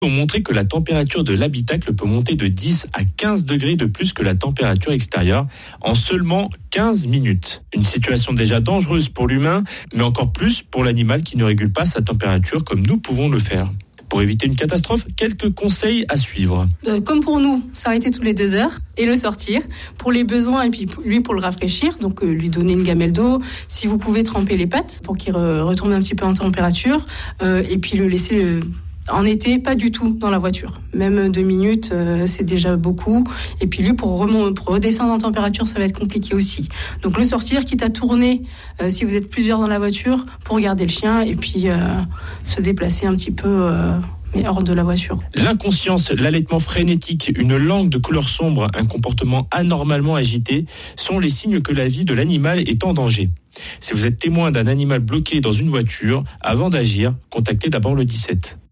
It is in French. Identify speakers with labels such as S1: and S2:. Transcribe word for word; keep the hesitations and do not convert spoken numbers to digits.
S1: ont montré que la température de l'habitacle peut monter de dix à quinze degrés de plus que la température extérieure en seulement quinze minutes. Une situation déjà dangereuse pour l'humain, mais encore plus pour l'animal qui ne régule pas sa température comme nous pouvons le faire. Pour éviter une catastrophe, quelques conseils à suivre.
S2: Euh, comme pour nous, s'arrêter tous les deux heures et le sortir pour les besoins et puis lui pour le rafraîchir, donc euh, lui donner une gamelle d'eau. Si vous pouvez tremper les pattes pour qu'il re- retourne un petit peu en température euh, et puis le laisser le... En été, pas du tout dans la voiture. Même deux minutes, euh, c'est déjà beaucoup. Et puis lui, pour, remont- pour redescendre en température, ça va être compliqué aussi. Donc le sortir, quitte à tourner, euh, si vous êtes plusieurs dans la voiture, pour garder le chien et puis euh, se déplacer un petit peu... Euh, mais hors de la voiture.
S1: L'inconscience, l'allaitement frénétique, une langue de couleur sombre, un comportement anormalement agité sont les signes que la vie de l'animal est en danger. Si vous êtes témoin d'un animal bloqué dans une voiture, avant d'agir, contactez d'abord le dix-sept.